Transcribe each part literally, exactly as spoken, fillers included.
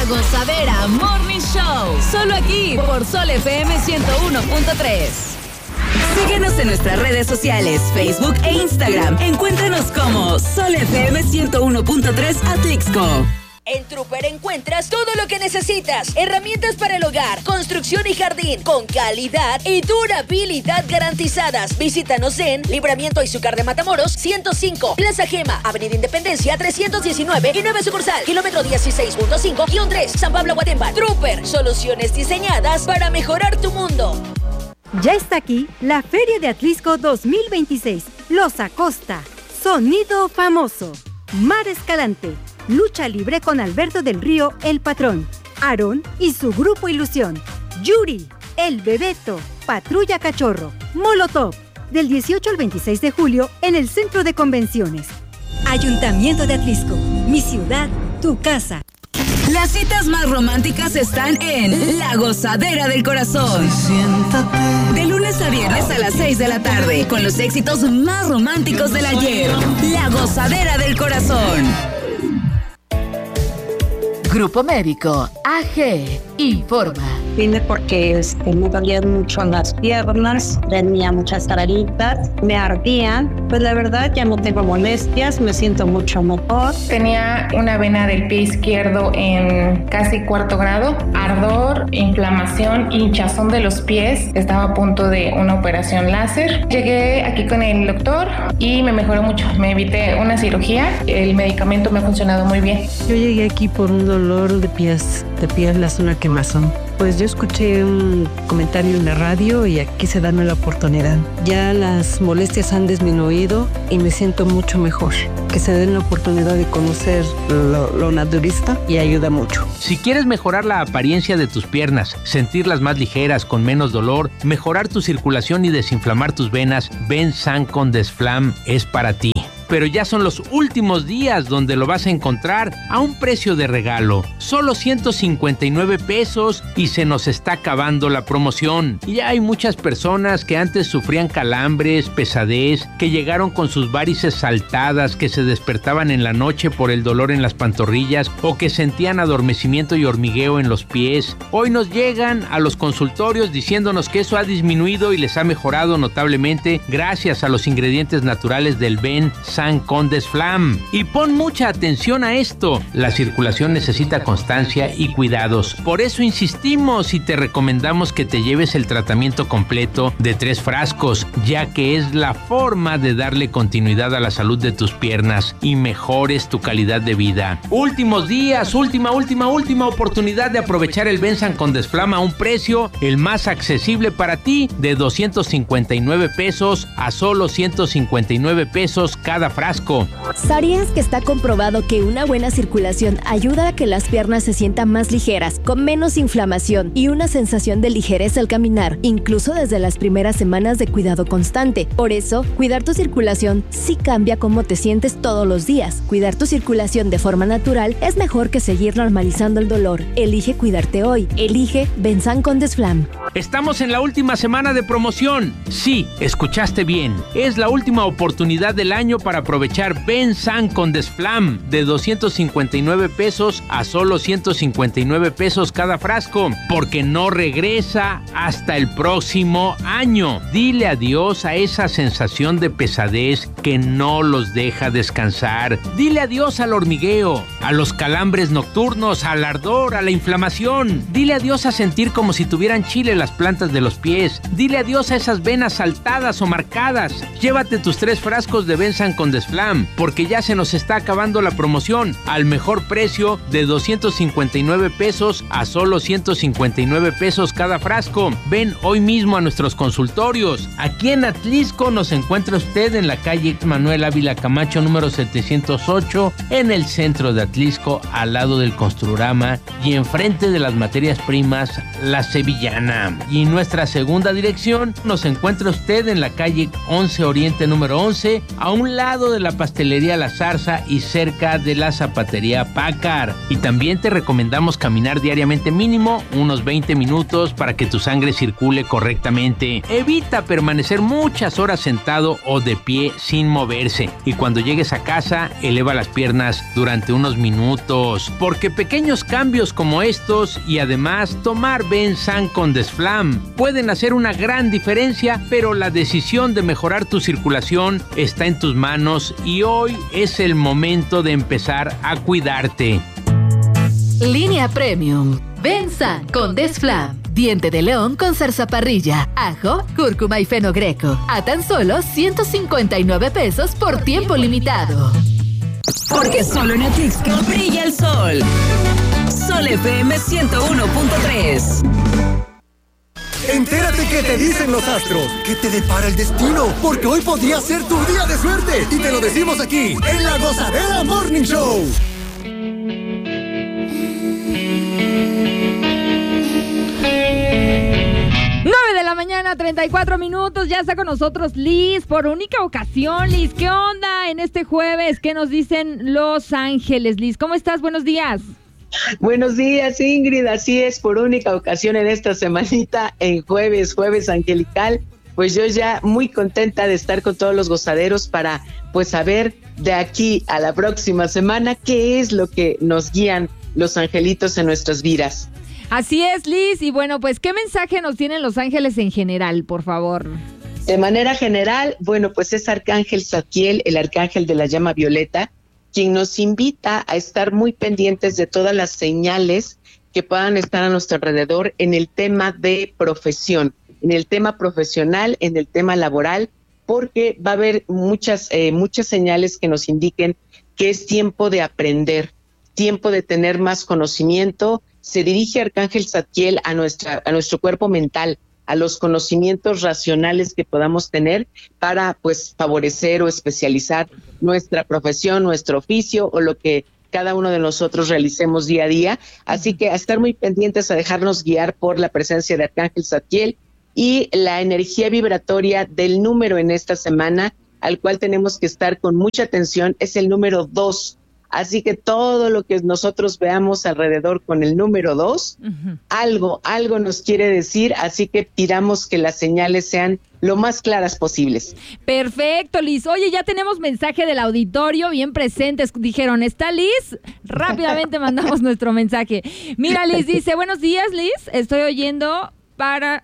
Gozadera Morning Show. Solo aquí por Sol F M ciento uno punto tres. Síguenos en nuestras redes sociales, Facebook e Instagram. Encuéntranos como Sol F M ciento uno punto tres Atlixco. En Trooper encuentras todo lo que necesitas. Herramientas para el hogar, construcción y jardín, con calidad y durabilidad garantizadas. Visítanos en Libramiento Izúcar de Matamoros, ciento cinco, Plaza Gema, Avenida Independencia, trescientos diecinueve y nueva sucursal, kilómetro dieciséis punto cinco guión tres, San Pablo, Guatemala. Trooper, soluciones diseñadas para mejorar tu mundo. Ya está aquí la Feria de Atlixco dos mil veintiséis. Los Acosta, Sonido Famoso, Mar Escalante, Lucha Libre con Alberto del Río, El Patrón, Aarón y su grupo Ilusión, Yuri, El Bebeto, Patrulla Cachorro, Molotov, del dieciocho al veintiséis de julio en el Centro de Convenciones. Ayuntamiento de Atlixco, mi ciudad, tu casa. Las citas más románticas están en La Gozadera del Corazón. De lunes a viernes a las seis de la tarde, con los éxitos más románticos del ayer. La Gozadera del Corazón. Grupo Médico A G informa. Vine porque este, me dolían mucho las piernas, tenía muchas tararitas, me ardían. Pues la verdad ya no tengo molestias, me siento mucho mejor. Tenía una vena del pie izquierdo en casi cuarto grado, ardor, inflamación, hinchazón de los pies. Estaba a punto de una operación láser. Llegué aquí con el doctor y me mejoró mucho. Me evité una cirugía. El medicamento me ha funcionado muy bien. Yo llegué aquí por un dolor de pies, de pies la zona quemazón. Pues yo escuché un comentario en la radio y quise darme la oportunidad. Ya las molestias han disminuido y me siento mucho mejor. Que se den la oportunidad de conocer lo, lo naturista y ayuda mucho. Si quieres mejorar la apariencia de tus piernas, sentirlas más ligeras, con menos dolor, mejorar tu circulación y desinflamar tus venas, Bensan con Desflam es para ti. Pero ya son los últimos días donde lo vas a encontrar a un precio de regalo. Solo ciento cincuenta y nueve pesos y se nos está acabando la promoción. Y ya hay muchas personas que antes sufrían calambres, pesadez, que llegaron con sus varices saltadas, que se despertaban en la noche por el dolor en las pantorrillas o que sentían adormecimiento y hormigueo en los pies. Hoy nos llegan a los consultorios diciéndonos que eso ha disminuido y les ha mejorado notablemente gracias a los ingredientes naturales del Ben San con Desflam. Y pon mucha atención a esto. La circulación necesita constancia y cuidados. Por eso insistimos y te recomendamos que te lleves el tratamiento completo de tres frascos, ya que es la forma de darle continuidad a la salud de tus piernas y mejores tu calidad de vida. Últimos días, última, última, última oportunidad de aprovechar el Bensan con Desflam a un precio el más accesible para ti, de doscientos cincuenta y nueve pesos a solo ciento cincuenta y nueve pesos cada frasco. ¿Sabías que está comprobado que una buena circulación ayuda a que las piernas se sientan más ligeras, con menos inflamación y una sensación de ligereza al caminar, incluso desde las primeras semanas de cuidado constante? Por eso, cuidar tu circulación sí cambia cómo te sientes todos los días. Cuidar tu circulación de forma natural es mejor que seguir normalizando el dolor. Elige cuidarte hoy. Elige Bensan con Desflam. Estamos en la última semana de promoción. Sí, escuchaste bien. Es la última oportunidad del año para aprovechar Bensan con Desflam, de doscientos cincuenta y nueve pesos a solo ciento cincuenta y nueve pesos cada frasco, porque no regresa hasta el próximo año. Dile adiós a esa sensación de pesadez que no los deja descansar. Dile adiós al hormigueo, a los calambres nocturnos, al ardor, a la inflamación. Dile adiós a sentir como si tuvieran chile las plantas de los pies. Dile adiós a esas venas saltadas o marcadas. Llévate tus tres frascos de Bensan con Desflam, porque ya se nos está acabando la promoción, al mejor precio de doscientos cincuenta y nueve pesos a solo ciento cincuenta y nueve pesos cada frasco. Ven hoy mismo a nuestros consultorios. Aquí en Atlixco nos encuentra usted en la calle Manuel Ávila Camacho número setecientos ocho, en el centro de Atlixco, al lado del Construrama y enfrente de las materias primas La Sevillana. Y nuestra segunda dirección nos encuentra usted en la calle once Oriente número once, a un lado lado de la pastelería La Zarza y cerca de la zapatería Packard. Y también te recomendamos caminar diariamente mínimo unos veinte minutos para que tu sangre circule correctamente. Evita permanecer muchas horas sentado o de pie sin moverse. Y cuando llegues a casa, eleva las piernas durante unos minutos. Porque pequeños cambios como estos y además tomar Bensan con Desflam pueden hacer una gran diferencia, pero la decisión de mejorar tu circulación está en tus manos y hoy es el momento de empezar a cuidarte. Línea Premium. Bensan con Desflam. Diente de león con zarzaparrilla, ajo, cúrcuma y fenogreco. A tan solo ciento cincuenta y nueve pesos por tiempo limitado. Porque solo en Atlixco brilla el sol. Sol F M ciento uno punto tres. Entérate qué te dicen los astros, qué te depara el destino, porque hoy podría ser tu día de suerte y te lo decimos aquí, en La Gozadera Morning Show. nueve de la mañana, treinta y cuatro minutos, ya está con nosotros Liz por única ocasión. Liz, ¿qué onda en este jueves? ¿Qué nos dicen Los Ángeles? Liz, ¿cómo estás? Buenos días. Buenos días, Ingrid, así es, por única ocasión en esta semanita, en jueves, jueves angelical, pues yo ya muy contenta de estar con todos los gozaderos para pues saber de aquí a la próxima semana qué es lo que nos guían los angelitos en nuestras vidas. Así es, Liz, y bueno, pues ¿qué mensaje nos tienen los ángeles en general, por favor? De manera general, bueno, pues es Arcángel Zadkiel, el arcángel de la llama violeta, quien nos invita a estar muy pendientes de todas las señales que puedan estar a nuestro alrededor en el tema de profesión, en el tema profesional, en el tema laboral, porque va a haber muchas, eh, muchas señales que nos indiquen que es tiempo de aprender, tiempo de tener más conocimiento. Se dirige Arcángel Zadkiel a, nuestra, a nuestro cuerpo mental, a los conocimientos racionales que podamos tener para pues favorecer o especializar nuestra profesión, nuestro oficio o lo que cada uno de nosotros realicemos día a día. Así que a estar muy pendientes, a dejarnos guiar por la presencia de Arcángel Zadkiel y la energía vibratoria del número en esta semana, al cual tenemos que estar con mucha atención, es el número dos. Así que todo lo que nosotros veamos alrededor con el número dos, uh-huh. algo, algo nos quiere decir, así que pidamos que las señales sean lo más claras posibles. Perfecto, Liz. Oye, ya tenemos mensaje del auditorio bien presentes. Dijeron, ¿está Liz? Rápidamente mandamos nuestro mensaje. Mira, Liz dice, buenos días, Liz. Estoy oyendo para...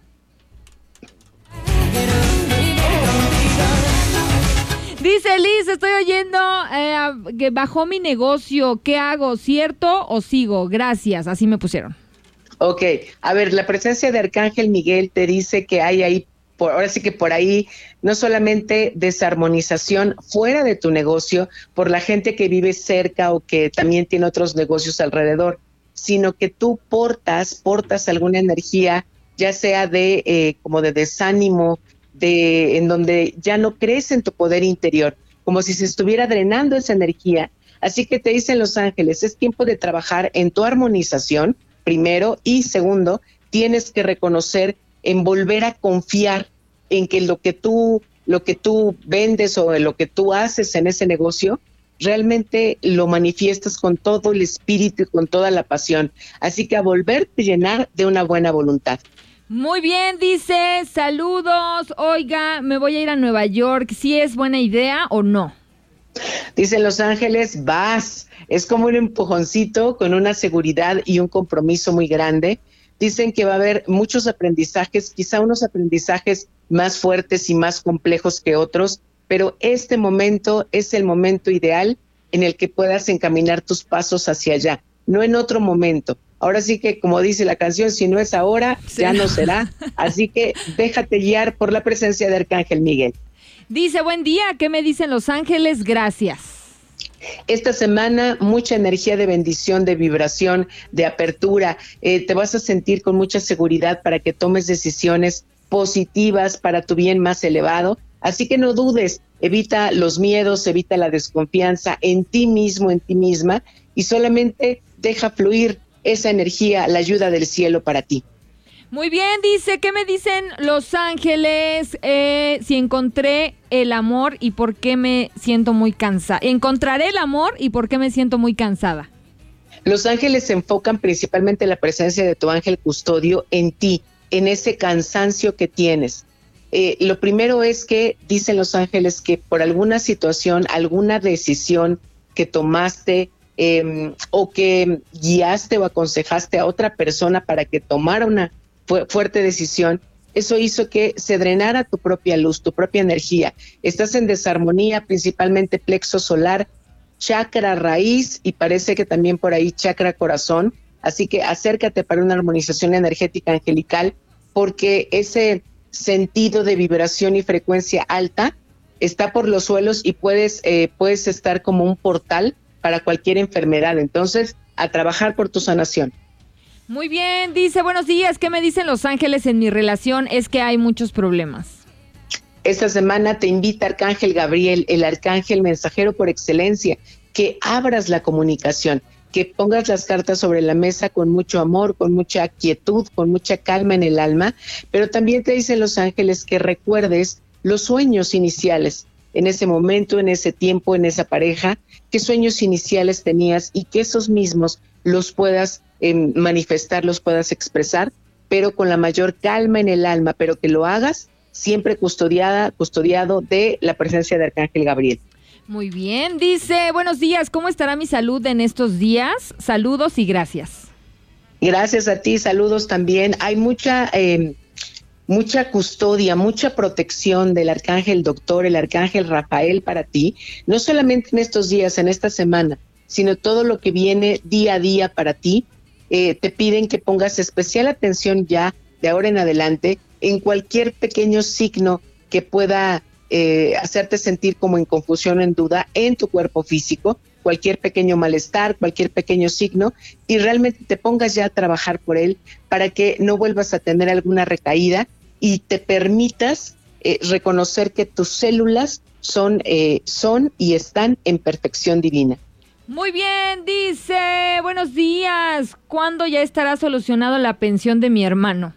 Dice Liz, estoy oyendo eh, que bajó mi negocio. ¿Qué hago? ¿Cierto o sigo? Gracias, así me pusieron. Ok, a ver, la presencia de Arcángel Miguel te dice que hay ahí, por, ahora sí que por ahí, no solamente desarmonización fuera de tu negocio, por la gente que vive cerca o que también tiene otros negocios alrededor, sino que tú portas, portas alguna energía, ya sea de eh, como de desánimo, de en donde ya no crees en tu poder interior, como si se estuviera drenando esa energía. Así que te dicen los ángeles, es tiempo de trabajar en tu armonización, primero, y segundo, tienes que reconocer en volver a confiar en que lo que tú, lo que tú vendes o lo que tú haces en ese negocio, realmente lo manifiestas con todo el espíritu y con toda la pasión. Así que a volverte a llenar de una buena voluntad. Muy bien, dice, saludos, oiga, me voy a ir a Nueva York, ¿sí es buena idea o no? Dicen los ángeles, vas, es como un empujoncito con una seguridad y un compromiso muy grande. Dicen que va a haber muchos aprendizajes, quizá unos aprendizajes más fuertes y más complejos que otros, pero este momento es el momento ideal en el que puedas encaminar tus pasos hacia allá, no en otro momento. Ahora sí que, como dice la canción, si no es ahora, sí. ya no será. Así que déjate guiar por la presencia de Arcángel Miguel. Dice, buen día, ¿qué me dicen los ángeles? Gracias. Esta semana, mucha energía de bendición, de vibración, de apertura. Eh, te vas a sentir con mucha seguridad para que tomes decisiones positivas para tu bien más elevado. Así que no dudes, evita los miedos, evita la desconfianza en ti mismo, en ti misma, y solamente deja fluir esa energía, la ayuda del cielo para ti. Muy bien, dice, ¿qué me dicen los ángeles eh, si encontré el amor y por qué me siento muy cansada? Encontraré el amor y por qué me siento muy cansada. Los ángeles se enfocan principalmente en la presencia de tu ángel custodio en ti, en ese cansancio que tienes. Eh, lo primero es que dicen los ángeles que por alguna situación, alguna decisión que tomaste eh, o que guiaste o aconsejaste a otra persona para que tomara una fu- fuerte decisión, eso hizo que se drenara tu propia luz, tu propia energía. Estás en desarmonía, principalmente plexo solar, chakra raíz y parece que también por ahí chakra corazón. Así que acércate para una armonización energética angelical, porque ese sentido de vibración y frecuencia alta está por los suelos y puedes, eh, puedes estar como un portal para cualquier enfermedad. Entonces, a trabajar por tu sanación. Muy bien, dice, buenos días, ¿qué me dicen los ángeles en mi relación? Es que hay muchos problemas. Esta semana te invita Arcángel Gabriel, el arcángel mensajero por excelencia, que abras la comunicación, que pongas las cartas sobre la mesa con mucho amor, con mucha quietud, con mucha calma en el alma, pero también te dicen los ángeles que recuerdes los sueños iniciales, en ese momento, en ese tiempo, en esa pareja, qué sueños iniciales tenías y que esos mismos los puedas eh, manifestar, los puedas expresar, pero con la mayor calma en el alma, pero que lo hagas siempre custodiada, custodiado de la presencia de Arcángel Gabriel. Muy bien, dice, buenos días, ¿cómo estará mi salud en estos días? Saludos y gracias. Gracias a ti, saludos también. Hay mucha, eh, mucha custodia, mucha protección del Arcángel Doctor, el Arcángel Rafael para ti, no solamente en estos días, en esta semana, sino todo lo que viene día a día para ti. Eh, te piden que pongas especial atención ya, de ahora en adelante, en cualquier pequeño signo que pueda Eh, hacerte sentir como en confusión, en duda en tu cuerpo físico, cualquier pequeño malestar, cualquier pequeño signo, y realmente te pongas ya a trabajar por él para que no vuelvas a tener alguna recaída y te permitas eh, reconocer que tus células son, eh, son y están en perfección divina. Muy bien, dice, buenos días, ¿cuándo ya estará solucionado la pensión de mi hermano?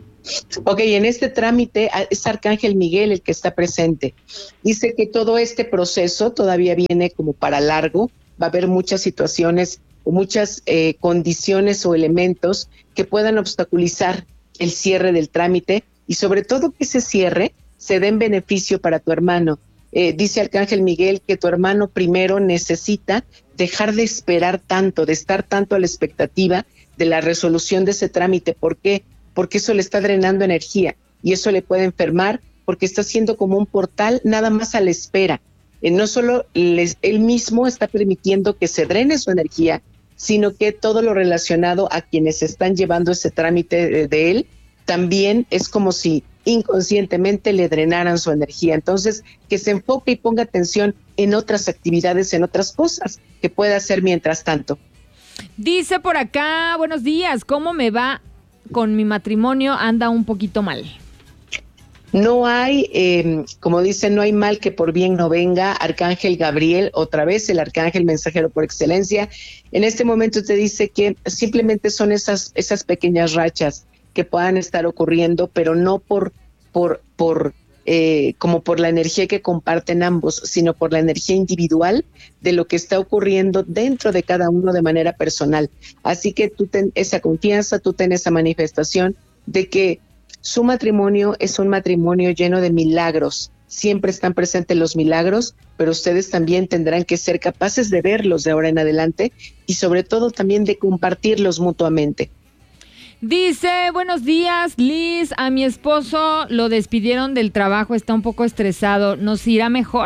Ok, en este trámite es Arcángel Miguel el que está presente. Dice que todo este proceso todavía viene como para largo, va a haber muchas situaciones o muchas eh, condiciones o elementos que puedan obstaculizar el cierre del trámite y sobre todo que ese cierre se dé en beneficio para tu hermano. Eh, dice Arcángel Miguel que tu hermano primero necesita dejar de esperar tanto, de estar tanto a la expectativa de la resolución de ese trámite. ¿Por qué? Porque eso le está drenando energía y eso le puede enfermar porque está siendo como un portal nada más a la espera. Eh, no solo les, él mismo está permitiendo que se drene su energía, sino que todo lo relacionado a quienes están llevando ese trámite de, de él, también es como si inconscientemente le drenaran su energía. Entonces, que se enfoque y ponga atención en otras actividades, en otras cosas que pueda hacer mientras tanto. Dice por acá, buenos días, ¿cómo me va con mi matrimonio? Anda un poquito mal. No hay, eh, como dicen, no hay mal que por bien no venga. Arcángel Gabriel, otra vez el arcángel mensajero por excelencia, en este momento te dice que simplemente son esas, esas pequeñas rachas que puedan estar ocurriendo, pero no por, por, por eh, como por la energía que comparten ambos, sino por la energía individual de lo que está ocurriendo dentro de cada uno de manera personal. Así que tú ten esa confianza, tú ten esa manifestación de que su matrimonio es un matrimonio lleno de milagros. Siempre están presentes los milagros, pero ustedes también tendrán que ser capaces de verlos de ahora en adelante y sobre todo también de compartirlos mutuamente. Dice, buenos días, Liz, a mi esposo lo despidieron del trabajo, está un poco estresado, ¿nos irá mejor?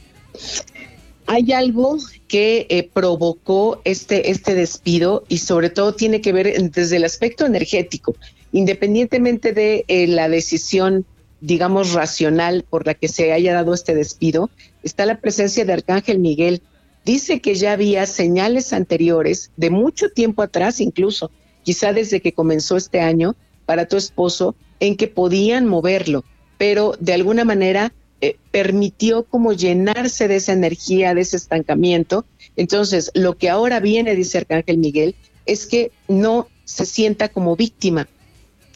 Hay algo que eh, provocó este, este despido y sobre todo tiene que ver desde el aspecto energético, independientemente de eh, la decisión, digamos, racional por la que se haya dado este despido, está la presencia de Arcángel Miguel. Dice que ya había señales anteriores, de mucho tiempo atrás incluso, quizá desde que comenzó este año, para tu esposo, en que podían moverlo, pero de alguna manera eh, permitió como llenarse de esa energía, de ese estancamiento. Entonces, lo que ahora viene, dice Arcángel Miguel, es que no se sienta como víctima,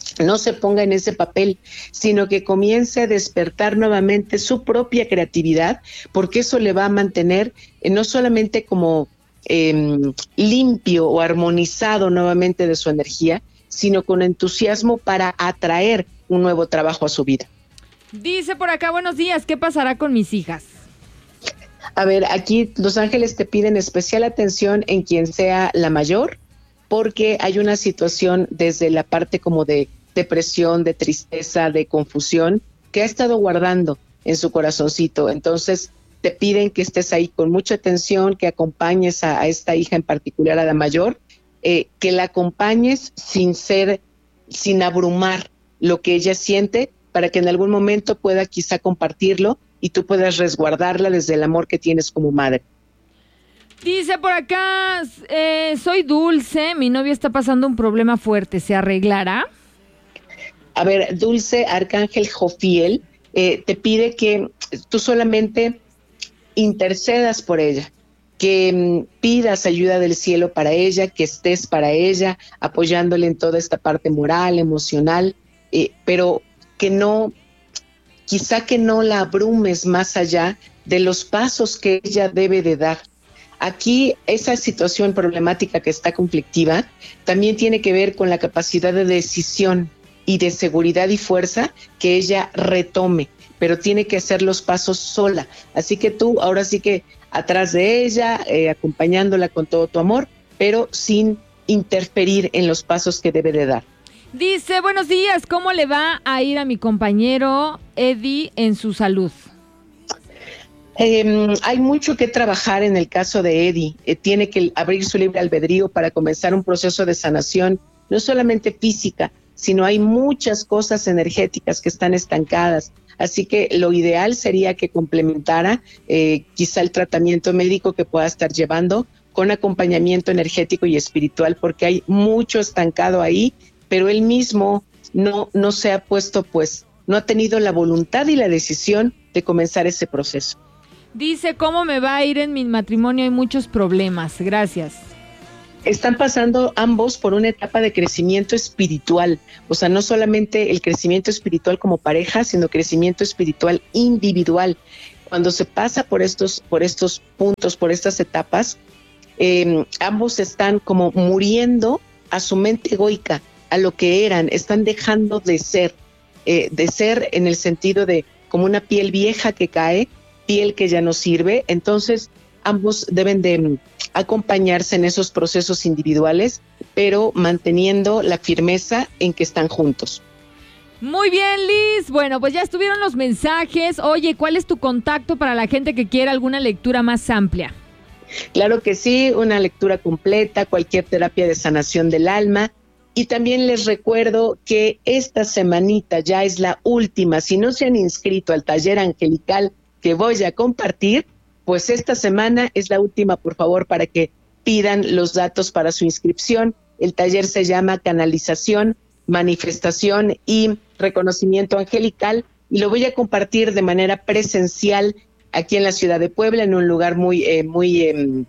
no se ponga en ese papel, sino que comience a despertar nuevamente su propia creatividad, porque eso le va a mantener eh, no solamente como eh, limpio o armonizado nuevamente de su energía, sino con entusiasmo para atraer un nuevo trabajo a su vida. Dice por acá, buenos días, ¿qué pasará con mis hijas? A ver, aquí los ángeles te piden especial atención en quien sea la mayor, porque hay una situación desde la parte como de depresión, de tristeza, de confusión, que ha estado guardando en su corazoncito. Entonces, te piden que estés ahí con mucha atención, que acompañes a, a esta hija en particular, a la mayor, eh, que la acompañes sin ser, sin abrumar lo que ella siente, para que en algún momento pueda quizá compartirlo y tú puedas resguardarla desde el amor que tienes como madre. Dice por acá, eh, soy Dulce, mi novio está pasando un problema fuerte, ¿se arreglará? A ver, Dulce, Arcángel Jofiel, eh, te pide que tú solamente intercedas por ella, que mm, pidas ayuda del cielo para ella, que estés para ella, apoyándole en toda esta parte moral, emocional, eh, pero que no, quizá que no la abrumes más allá de los pasos que ella debe de dar. Aquí esa situación problemática que está conflictiva también tiene que ver con la capacidad de decisión y de seguridad y fuerza que ella retome, pero tiene que hacer los pasos sola. Así que tú ahora sí que atrás de ella, eh, acompañándola con todo tu amor, pero sin interferir en los pasos que debe de dar. Dice, buenos días, ¿cómo le va a ir a mi compañero Eddie en su salud? Eh, hay mucho que trabajar en el caso de Eddie. Eh, tiene que abrir su libre albedrío para comenzar un proceso de sanación, no solamente física, sino hay muchas cosas energéticas que están estancadas. Así que lo ideal sería que complementara eh, quizá el tratamiento médico que pueda estar llevando con acompañamiento energético y espiritual, porque hay mucho estancado ahí, pero él mismo no, no se ha puesto, pues, no ha tenido la voluntad y la decisión de comenzar ese proceso. Dice, ¿cómo me va a ir en mi matrimonio? Hay muchos problemas. Gracias. Están pasando ambos por una etapa de crecimiento espiritual, o sea, no solamente el crecimiento espiritual como pareja, sino crecimiento espiritual individual. Cuando se pasa por estos, por estos puntos, por estas etapas, eh, ambos están como muriendo a su mente egoica, a lo que eran, están dejando de ser, eh, de ser en el sentido de como una piel vieja que cae, piel que ya no sirve. Entonces ambos deben de acompañarse en esos procesos individuales, pero manteniendo la firmeza en que están juntos. Muy bien, Liz. Bueno, pues ya estuvieron los mensajes. Oye, ¿cuál es tu contacto para la gente que quiera alguna lectura más amplia? Claro que sí, una lectura completa, cualquier terapia de sanación del alma. Y también les recuerdo que esta semanita ya es la última. Si no se han inscrito al taller angelical que voy a compartir, pues esta semana es la última, por favor, para que pidan los datos para su inscripción. El taller se llama Canalización, Manifestación y Reconocimiento Angelical, y lo voy a compartir de manera presencial aquí en la ciudad de Puebla, en un lugar muy, eh, muy eh,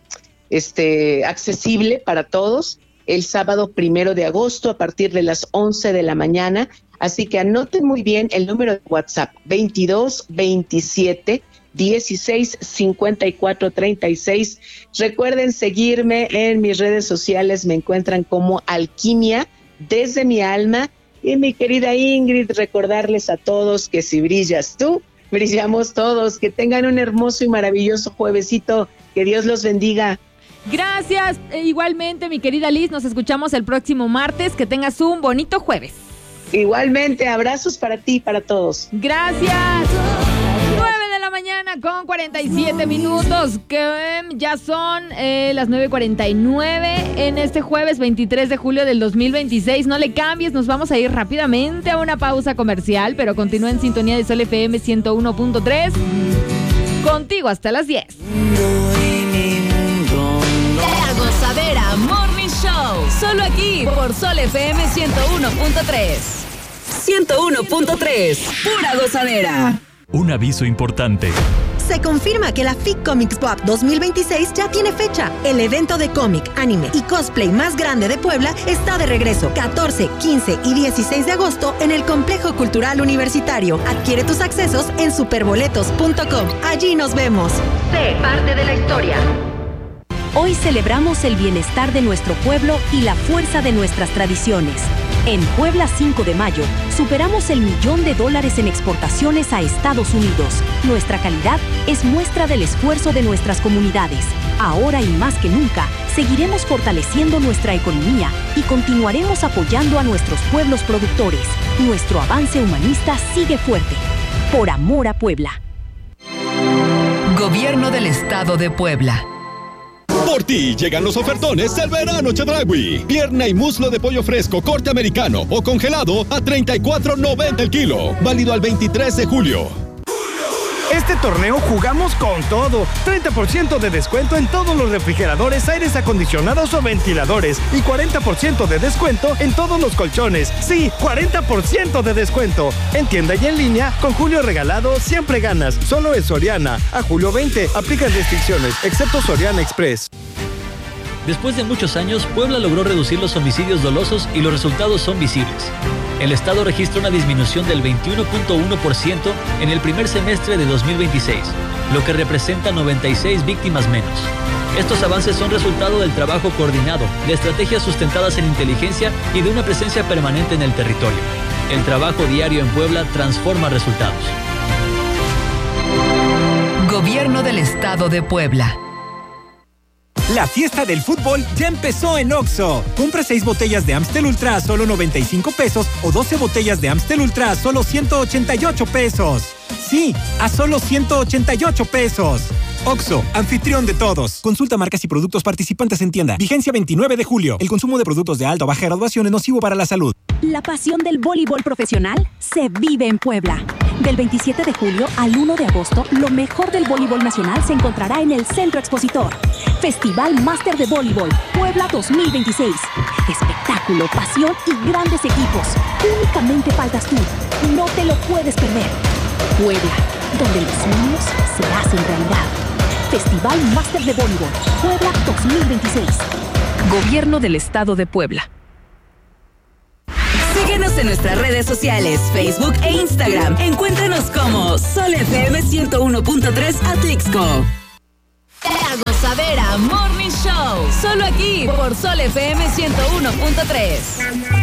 este, accesible para todos, el sábado primero de agosto a partir de las once de la mañana. Así que anoten muy bien el número de WhatsApp, veintidós veintisiete dieciséis cincuenta y cuatro treinta y seis. Recuerden seguirme en mis redes sociales, me encuentran como Alquimia desde mi alma. Y mi querida Ingrid, recordarles a todos que si brillas tú, brillamos todos. Que tengan un hermoso y maravilloso juevesito. Que Dios los bendiga. Gracias, e igualmente mi querida Liz, nos escuchamos el próximo martes. Que tengas un bonito jueves. Igualmente, abrazos para ti y para todos. Gracias. nueve de la mañana con cuarenta y siete minutos, que um, ya son eh, las nueve cuarenta y nueve en este jueves veintitrés de julio del dos mil veintiséis. No le cambies, nos vamos a ir rápidamente a una pausa comercial, pero continúa en sintonía de Sol F M ciento uno punto tres. Contigo hasta las diez. La Gozadera Morning Show, solo aquí por Sol F M ciento uno punto tres. ciento uno punto tres, pura gozadera. Un aviso importante. Se confirma que la F I C Comics Pop dos mil veintiséis ya tiene fecha. El evento de cómic, anime y cosplay más grande de Puebla está de regreso catorce, quince y dieciséis de agosto en el Complejo Cultural Universitario. Adquiere tus accesos en superboletos punto com. Allí nos vemos. Sé parte de la historia. Hoy celebramos el bienestar de nuestro pueblo y la fuerza de nuestras tradiciones. En Puebla cinco de mayo, superamos el millón de dólares en exportaciones a Estados Unidos. Nuestra calidad es muestra del esfuerzo de nuestras comunidades. Ahora y más que nunca, seguiremos fortaleciendo nuestra economía y continuaremos apoyando a nuestros pueblos productores. Nuestro avance humanista sigue fuerte. Por amor a Puebla. Gobierno del Estado de Puebla. Por ti llegan los ofertones del verano Chedraui. Pierna y muslo de pollo fresco corte americano o congelado a treinta y cuatro noventa el kilo. Válido al veintitrés de julio. Este torneo jugamos con todo. treinta por ciento de descuento en todos los refrigeradores, aires acondicionados o ventiladores. Y cuarenta por ciento de descuento en todos los colchones. Sí, cuarenta por ciento de descuento. En tienda y en línea, con Julio Regalado siempre ganas. Solo en Soriana. A julio veinte, aplican restricciones, excepto Soriana Express. Después de muchos años, Puebla logró reducir los homicidios dolosos y los resultados son visibles. El Estado registra una disminución del veintiuno punto uno por ciento en el primer semestre de dos mil veintiséis, lo que representa noventa y seis víctimas menos. Estos avances son resultado del trabajo coordinado, de estrategias sustentadas en inteligencia y de una presencia permanente en el territorio. El trabajo diario en Puebla transforma resultados. Gobierno del Estado de Puebla. La fiesta del fútbol ya empezó en Oxxo. Compra seis botellas de Amstel Ultra a solo noventa y cinco pesos o doce botellas de Amstel Ultra a solo ciento ochenta y ocho pesos. Sí, a solo ciento ochenta y ocho pesos. Oxxo, anfitrión de todos. Consulta marcas y productos participantes en tienda. Vigencia veintinueve de julio. El consumo de productos de alta o baja graduación es nocivo para la salud. La pasión del voleibol profesional se vive en Puebla. Del veintisiete de julio al uno de agosto, lo mejor del voleibol nacional se encontrará en el Centro Expositor. Festival Máster de Voleibol Puebla dos mil veintiséis. Espectáculo, pasión y grandes equipos. Únicamente faltas tú. No te lo puedes perder. Puebla, donde los sueños se hacen realidad. Festival Máster de Voleibol Puebla dos mil veintiséis. Gobierno del Estado de Puebla. Síguenos en nuestras redes sociales, Facebook e Instagram. Encuéntranos como Sol F M ciento uno punto tres Atlixco. La Gozadera Morning Show. Solo aquí por Sol F M ciento uno punto tres.